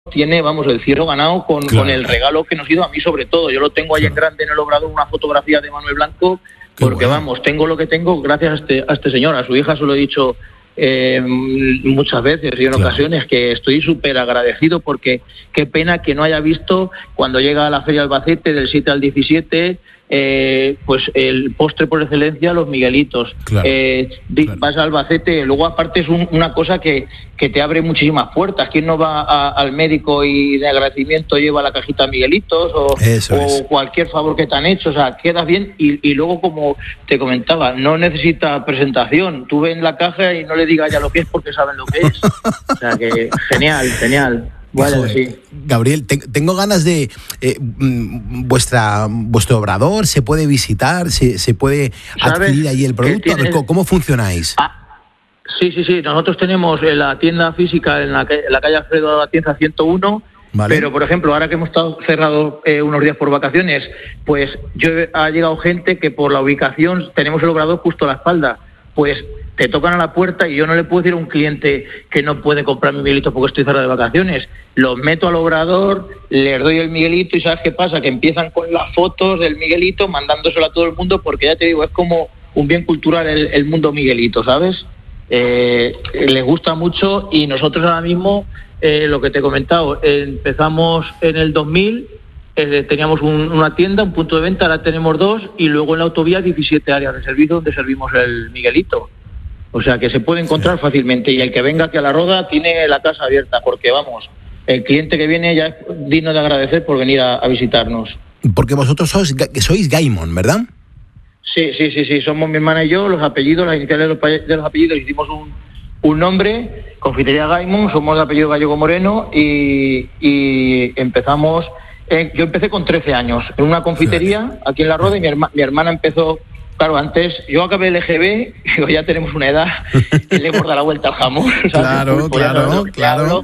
tiene, vamos, el cielo ganado con el regalo que nos hizo a mí sobre todo. Yo lo tengo ahí en grande en el obrador, una fotografía de Manuel Blanco, porque vamos, tengo lo que tengo gracias a este señor. A su hija se lo he dicho muchas veces y en ocasiones, que estoy súper agradecido, porque qué pena que no haya visto cuando llega a la Feria Albacete del 7 al 17 pues el postre por excelencia, los Miguelitos. Vas a Albacete, luego aparte es una cosa que te abre muchísimas puertas. ¿Quién no va al médico y de agradecimiento lleva la cajita Miguelitos o cualquier favor que te han hecho? O sea, quedas bien y luego, como te comentaba, no necesita presentación. Tú ves la caja y no le digas ya lo que es, porque saben lo que es. O sea que genial. Bueno, sí. Gabriel, tengo ganas de vuestro obrador. ¿Se puede visitar? ¿Se puede adquirir ahí el producto? ¿Cómo funcionáis? Sí. Nosotros tenemos la tienda física en la calle Alfredo Atienza 101. Vale. Pero, por ejemplo, ahora que hemos estado cerrados unos días por vacaciones, pues ha llegado gente que por la ubicación tenemos el obrador justo a la espalda. Pues te tocan a la puerta y yo no le puedo decir a un cliente que no puede comprar mi Miguelito porque estoy cerrado de vacaciones. Los meto al obrador, les doy el Miguelito y ¿sabes qué pasa? Que empiezan con las fotos del Miguelito mandándoselo a todo el mundo, porque ya te digo, es como un bien cultural el mundo Miguelito, ¿sabes? Les gusta mucho y nosotros ahora mismo, lo que te he comentado, empezamos en el 2000, teníamos una tienda, un punto de venta, ahora tenemos 2 y luego en la autovía 17 áreas de servicio donde servimos el Miguelito. O sea que se puede encontrar fácilmente, y el que venga aquí a La Roda tiene la casa abierta, porque vamos, el cliente que viene ya es digno de agradecer por venir a visitarnos. Porque vosotros sois Gaimon, ¿verdad? Sí, somos mi hermana y yo, los apellidos, las iniciales de los apellidos, hicimos un nombre, Confitería Gaimon, somos de apellido Gallego Moreno y empezamos, yo empecé con 13 años en una confitería aquí en La Roda y mi hermana empezó. Claro, antes yo acabé el EGB, digo, ya tenemos una edad, y le hemos dado la vuelta al jamón. Claro.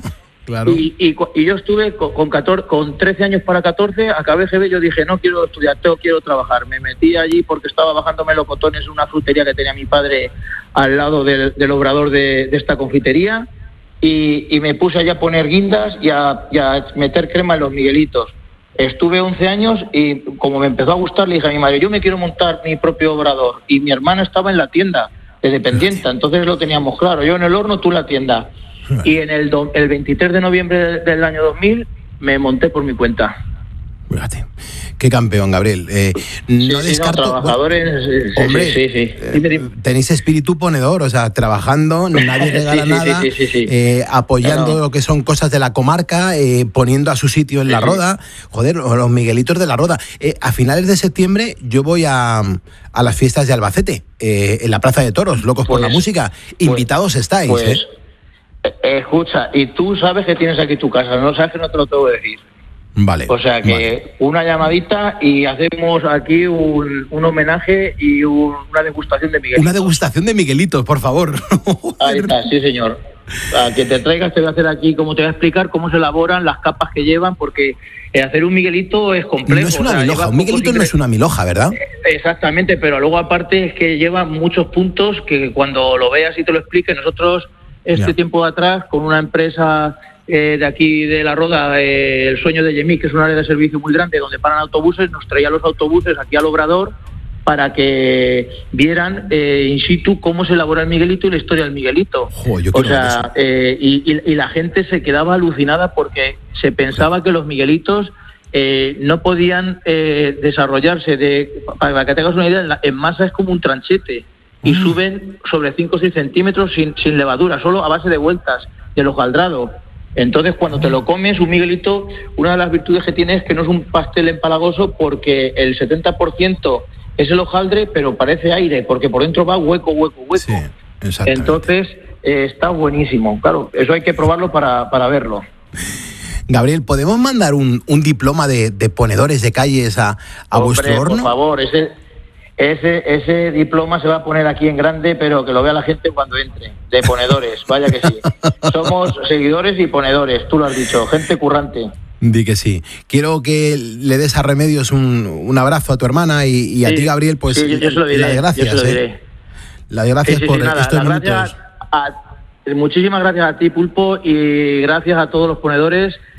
Y yo estuve con 13 años para 14, acabé EGB, yo dije, no quiero estudiar, quiero trabajar. Me metí allí porque estaba bajándome los cotones en una frutería que tenía mi padre al lado del obrador de esta confitería, y me puse allá a poner guindas y a meter crema en los Miguelitos. Estuve 11 años y como me empezó a gustar, le dije a mi madre, yo me quiero montar mi propio obrador. Y mi hermana estaba en la tienda de dependienta, entonces lo teníamos claro. Yo en el horno, tú en la tienda. Y en el 23 de noviembre del año 2000 me monté por mi cuenta. Fíjate. Qué campeón, Gabriel. No descarto... trabajadores... Hombre, sí. Tenéis espíritu ponedor, o sea, trabajando, nadie regala nada, apoyando lo que son cosas de la comarca, poniendo a su sitio en La Roda. Joder, los Miguelitos de La Roda. A finales de septiembre yo voy a las fiestas de Albacete, en la Plaza de Toros, Locos por la Música. Invitados estáis, Escucha, y tú sabes que tienes aquí tu casa, no sabes que no te lo tengo que decir. Vale. O sea que una llamadita y hacemos aquí un homenaje y una degustación de Miguelitos. Una degustación de Miguelitos, por favor. Ahí está, sí señor. A que te traigas, te voy a hacer aquí, como te voy a explicar cómo se elaboran, las capas que llevan, porque hacer un Miguelito es complejo. No es una milhoja, un Miguelito no es una milhoja, ¿verdad? Exactamente, pero luego aparte es que lleva muchos puntos que cuando lo veas y te lo explique, nosotros tiempo atrás con una empresa de aquí de La Roda, el Sueño de Yemí, que es un área de servicio muy grande donde paran autobuses, nos traía los autobuses aquí al obrador para que vieran in situ cómo se elabora el Miguelito y la historia del Miguelito. Y la gente se quedaba alucinada porque se pensaba que los Miguelitos no podían desarrollarse. Para que te hagas una idea, en masa es como un tranchete y suben sobre 5 o 6 centímetros sin levadura, solo a base de vueltas, del hojaldrado. Entonces, cuando te lo comes, un Miguelito, una de las virtudes que tiene es que no es un pastel empalagoso, porque el 70% es el hojaldre, pero parece aire, porque por dentro va hueco. Sí, exactamente. Entonces, está buenísimo. Claro, eso hay que probarlo para verlo. Gabriel, ¿podemos mandar un diploma de ponedores de calles a vuestro horno? Por favor, ese diploma se va a poner aquí en grande, pero que lo vea la gente cuando entre, de ponedores, vaya que sí. Somos seguidores y ponedores, tú lo has dicho, gente currante. Di que sí. Quiero que le des a Remedios un abrazo a tu hermana y a ti, Gabriel, pues yo se lo diré, las gracias. Yo se lo diré. Las gracias por estos minutos. Muchísimas gracias a ti, Pulpo, y gracias a todos los ponedores